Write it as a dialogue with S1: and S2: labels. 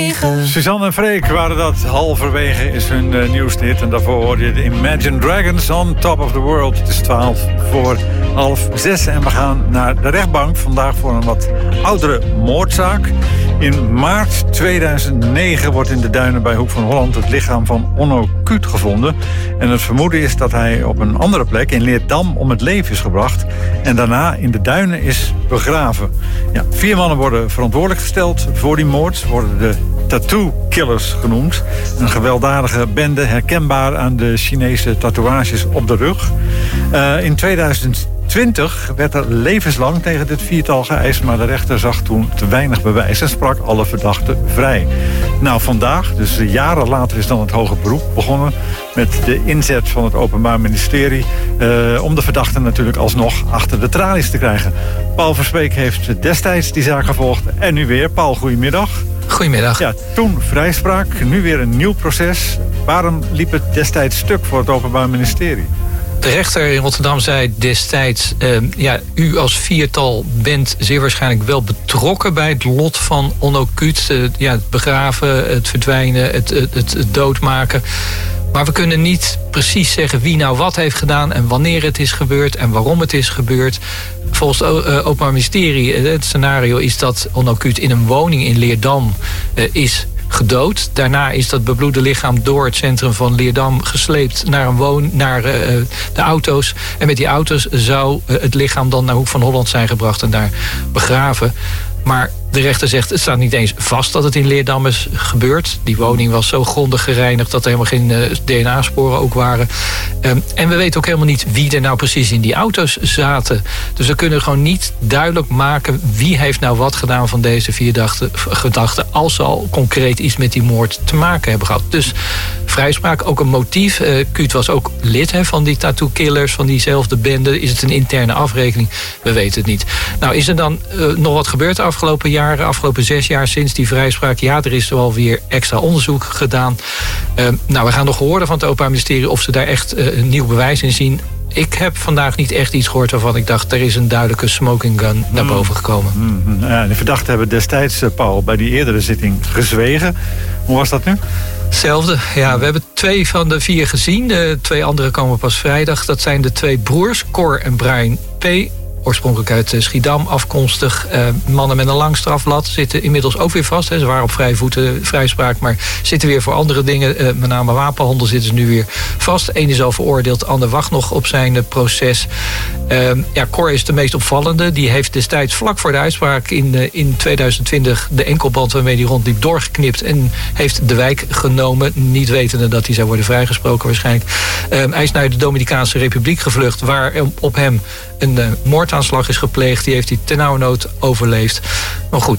S1: 9.
S2: Suzanne en Freek waren dat. Halverwege is hun nieuwste hit. En daarvoor hoorde je de Imagine Dragons on Top of the World. Het is 5:12. En we gaan naar de rechtbank. Vandaag voor een wat oudere moordzaak. In maart 2009 wordt in de duinen bij Hoek van Holland het lichaam van Onno Kuut gevonden. En het vermoeden is dat hij op een andere plek in Leerdam om het leven is gebracht. En daarna in de duinen is begraven. Ja, 4 mannen worden verantwoordelijk gesteld voor die moord. Worden de Tattoo Killers genoemd. Een gewelddadige bende, herkenbaar aan de Chinese tatoeages op de rug. In 2020 werd er levenslang tegen dit viertal geëist, maar de rechter zag toen te weinig bewijs en sprak alle verdachten vrij. Nou, vandaag, dus jaren later, is dan het hoger beroep begonnen met de inzet van het Openbaar Ministerie om de verdachten natuurlijk alsnog achter de tralies te krijgen. Paul Verspeek heeft destijds die zaak gevolgd en nu weer. Paul, goedemiddag.
S3: Goedemiddag.
S2: Ja, toen vrijspraak, nu weer een nieuw proces. Waarom liep het destijds stuk voor het Openbaar Ministerie?
S3: De rechter in Rotterdam zei destijds... u als viertal bent zeer waarschijnlijk wel betrokken bij het lot van Onno Kuut. Het begraven, het verdwijnen, het doodmaken. Maar we kunnen niet precies zeggen wie nou wat heeft gedaan en wanneer het is gebeurd en waarom het is gebeurd. Volgens het Openbaar Ministerie, het scenario is dat Onno Kuut in een woning in Leerdam is gedood. Daarna is dat bebloede lichaam door het centrum van Leerdam gesleept naar de auto's. En met die auto's zou het lichaam dan naar Hoek van Holland zijn gebracht en daar begraven. Maar de rechter zegt, het staat niet eens vast dat het in Leerdam is gebeurd. Die woning was zo grondig gereinigd dat er helemaal geen DNA-sporen ook waren. En we weten ook helemaal niet wie er nou precies in die auto's zaten. Dus we kunnen gewoon niet duidelijk maken wie heeft nou wat gedaan van deze 4 gedachten, als ze al concreet iets met die moord te maken hebben gehad. Dus vrijspraak, ook een motief. Kuut was ook lid van die Tattoo Killers, van diezelfde bende. Is het een interne afrekening? We weten het niet. Nou, is er dan nog wat gebeurd de afgelopen afgelopen 6 jaar sinds die vrijspraak? Ja, er is wel weer extra onderzoek gedaan. We gaan nog horen van het Openbaar Ministerie of ze daar echt een nieuw bewijs in zien. Ik heb vandaag niet echt iets gehoord waarvan ik dacht, er is een duidelijke smoking gun naar boven gekomen.
S2: De verdachten hebben destijds, Paul, bij die eerdere zitting gezwegen. Hoe was dat nu?
S3: Hetzelfde. Ja, we hebben 2 van de 4 gezien. De 2 andere komen pas vrijdag. Dat zijn de 2 broers, Cor en Brian P., oorspronkelijk uit Schiedam afkomstig. Mannen met een lang strafblad zitten inmiddels ook weer vast. Ze waren op vrije voeten, vrijspraak, maar zitten weer voor andere dingen. Met name wapenhandel zitten ze nu weer vast. Eén is al veroordeeld, de ander wacht nog op zijn proces. Cor is de meest opvallende. Die heeft destijds vlak voor de uitspraak in 2020... de enkelband waarmee hij rondliep doorgeknipt en heeft de wijk genomen. Niet wetende dat hij zou worden vrijgesproken waarschijnlijk. Hij is naar de Dominicaanse Republiek gevlucht, waar op hem een moordaanslag is gepleegd. Die heeft hij ternauwernood overleefd. Maar goed,